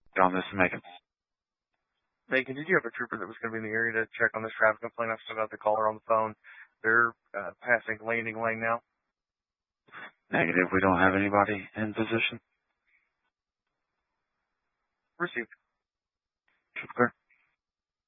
John, this is Megan. Megan, did you have a trooper that was going to be in the area to check on this traffic complaint? I've still got the caller on the phone. They're passing landing lane now. Negative. We don't have anybody in position. Received. Trooper.